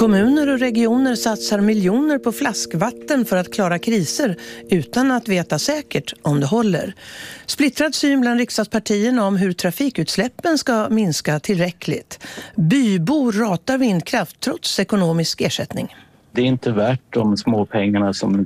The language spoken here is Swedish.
Kommuner och regioner satsar miljoner på flaskvatten för att klara kriser utan att veta säkert om det håller. Splittrad syn bland riksdagspartierna om hur trafikutsläppen ska minska tillräckligt. Bybor ratar vindkraft trots ekonomisk ersättning. Det är inte värt de små pengarna som